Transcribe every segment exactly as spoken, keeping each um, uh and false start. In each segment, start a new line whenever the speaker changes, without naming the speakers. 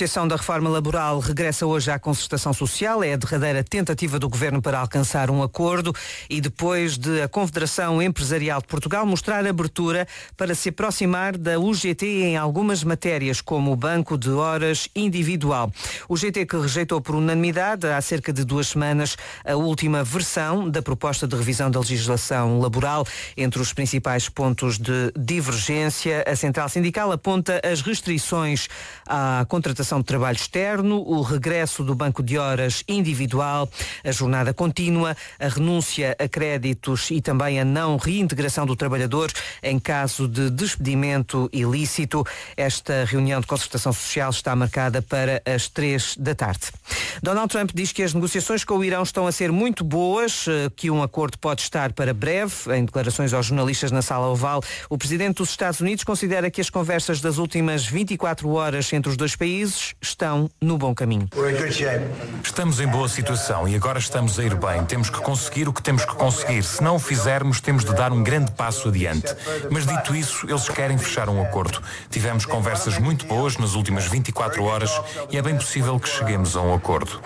negociação da reforma laboral regressa hoje à concertação social. É a derradeira tentativa do Governo para alcançar um acordo e depois de a Confederação Empresarial de Portugal mostrar abertura para se aproximar da U G T em algumas matérias, como o banco de horas individual. O G T que rejeitou por unanimidade há cerca de duas semanas a última versão da proposta de revisão da legislação laboral. Entre os principais pontos de divergência, a Central Sindical aponta as restrições à contratação de trabalho externo, o regresso do banco de horas individual, a jornada contínua, a renúncia a créditos e também a não reintegração do trabalhador em caso de despedimento ilícito. Esta reunião de concertação social está marcada para as três da tarde. Donald Trump diz que as negociações com o Irão estão a ser muito boas, que um acordo pode estar para breve. Em declarações aos jornalistas na Sala Oval, o presidente dos Estados Unidos considera que as conversas das últimas vinte e quatro horas entre os dois países estão no bom caminho.
Estamos em boa situação e agora estamos a ir bem. Temos que conseguir o que temos que conseguir. Se não o fizermos, temos de dar um grande passo adiante. Mas dito isso, eles querem fechar um acordo. Tivemos conversas muito boas nas últimas vinte e quatro horas e é bem possível que cheguemos a um acordo.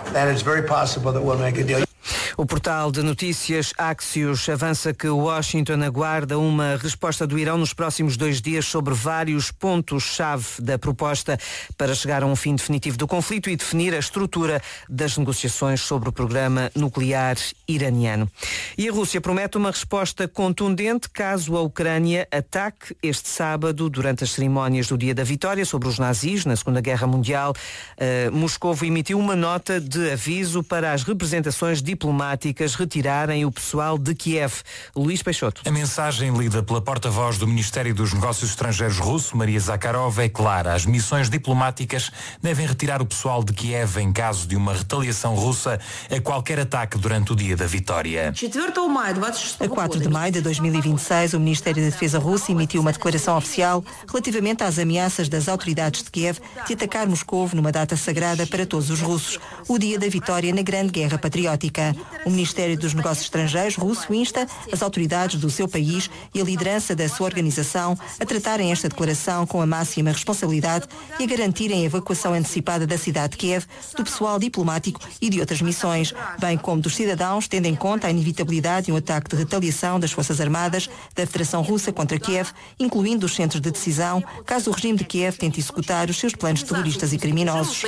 O portal de notícias Axios avança que Washington aguarda uma resposta do Irão nos próximos dois dias sobre vários pontos-chave da proposta para chegar a um fim definitivo do conflito e definir a estrutura das negociações sobre o programa nuclear iraniano. E a Rússia promete uma resposta contundente caso a Ucrânia ataque este sábado durante as cerimónias do Dia da Vitória sobre os nazis na Segunda Guerra Mundial. Uh, Moscovo emitiu uma nota de aviso para as representações diplomáticas retirarem o pessoal de Kiev. Luís Peixoto.
A mensagem lida pela porta-voz do Ministério dos Negócios Estrangeiros russo, Maria Zakharova, é clara. As missões diplomáticas devem retirar o pessoal de Kiev em caso de uma retaliação russa a qualquer ataque durante o Dia da Vitória.
A quatro de maio de dois mil e vinte e seis, o Ministério da Defesa russo emitiu uma declaração oficial relativamente às ameaças das autoridades de Kiev de atacar Moscovo numa data sagrada para todos os russos, o Dia da Vitória na Grande Guerra Patriótica. O Ministério dos Negócios Estrangeiros russo insta as autoridades do seu país e a liderança da sua organização a tratarem esta declaração com a máxima responsabilidade e a garantirem a evacuação antecipada da cidade de Kiev, do pessoal diplomático e de outras missões, bem como dos cidadãos, tendo em conta a inevitabilidade de um ataque de retaliação das Forças Armadas da Federação Russa contra Kiev, incluindo os centros de decisão, caso o regime de Kiev tente executar os seus planos terroristas e criminosos.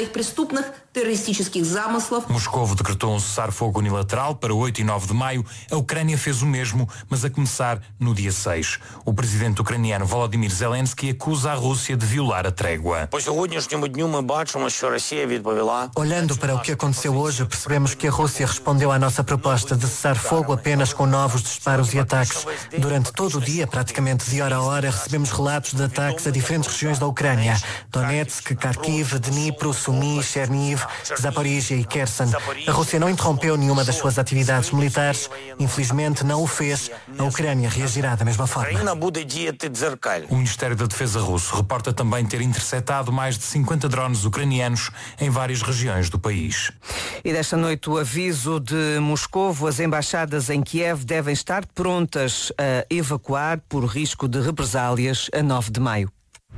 Moscovo decretou um cessar-fogo unilateral para oito e nove de maio. A Ucrânia fez o mesmo, mas a começar no dia seis. O presidente ucraniano Volodymyr Zelensky acusa a Rússia de violar a trégua.
Olhando para o que aconteceu hoje, percebemos que a Rússia respondeu à nossa proposta de cessar fogo apenas com novos disparos e ataques. Durante todo o dia, praticamente de hora a hora, recebemos relatos de ataques a diferentes regiões da Ucrânia. Donetsk, Kharkiv, Dnipro, Sumy, Cherniv, Zaporizhia e Kherson. A Rússia não interrompeu nenhuma das suas atividades militares. Infelizmente não o fez. A Ucrânia reagirá da mesma forma.
O Ministério da Defesa russo reporta também ter interceptado mais de cinquenta drones ucranianos em várias regiões do país.
E desta noite o aviso de Moscovo: as embaixadas em Kiev devem estar prontas a evacuar por risco de represálias a nove de maio.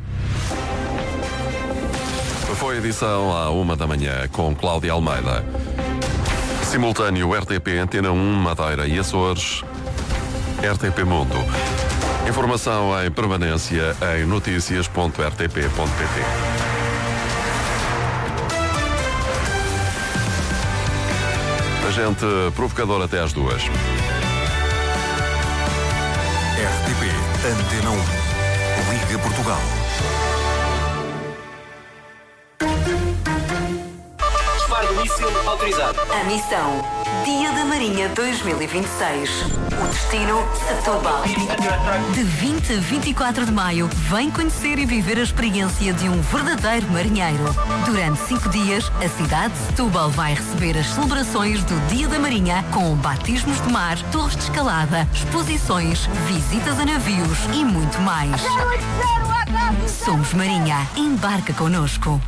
Foi a edição à uma da manhã com Cláudia Almeida. Simultâneo R T P Antena um, Madeira e Açores, R T P Mundo. Informação em permanência em notícias ponto r t p ponto p t. Agente provocador até às duas.
R T P Antena um. Liga Portugal.
Autorizado. A missão Dia da Marinha dois mil e vinte e seis. O destino Setúbal. De vinte a vinte e quatro de maio, vem conhecer e viver a experiência de um verdadeiro marinheiro. Durante cinco dias, a cidade de Setúbal vai receber as celebrações do Dia da Marinha com batismos de mar, torres de escalada, exposições, visitas a navios e muito mais. Somos Marinha. Embarca connosco.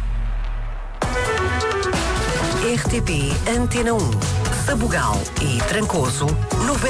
R T P Antena um, Sabugal e Trancoso, noventa